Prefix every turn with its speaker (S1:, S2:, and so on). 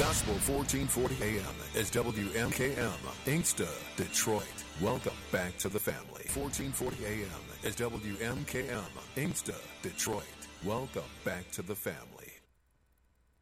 S1: Gospel 1440 AM is WMKM, Inkster, Detroit. Welcome back to the family. 1440 AM is WMKM, Inkster, Detroit. Welcome back to the family.